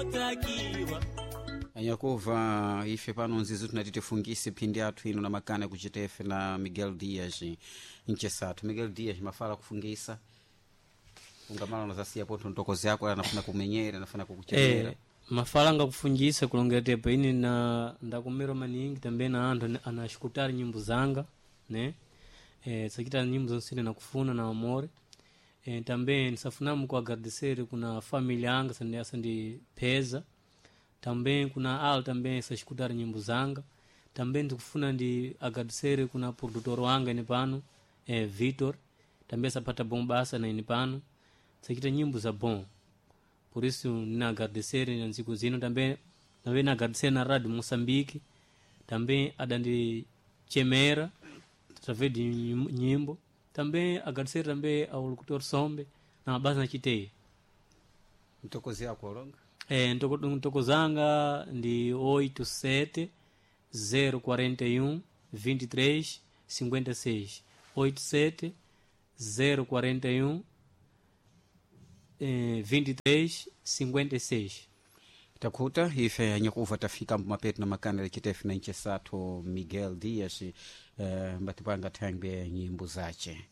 anyakuva ife pano nzizi tunati tifungise phindi athu ino na makana kuchitefe na Miguel Dias nchesatu. Miguel Dias mafala kufungisa ungamala unazasiya poto ntokozi yako anafuna kumenyera anafuna kukuchemera mafalanga kufungisa kulongera tepo ini na ndakumero maningi tambe na anthu anashukutari nyimbo zanga ne sakita nyimbo zonsine na kufuna na amore tambe nisafunamu kwa agradecer kuna família yanga sandi peza tambe kuna al tambe sashukutari nyimbo zanga tambe ndikufuna ndi agradecer kuna produtor wanga ni pano Vitor tambe sapata bombasa na ni pano sakita nyimbo za bom. Por isso nina agradecer na nsiku zino tambe na agradecer na Radio Moçambique tambe adandi chemera através de nyimbo tambe agradecer tambe ao locutor Sombe na base na chiteia. ntokozi yako olonga ntokozanga ndi 87 041 23 56 87 041 23 56. takuta ife anyakuva tafika mapeto na makana chitefe na nchesatu Miguel Dias mbatipanga tangbe nyimbo zache.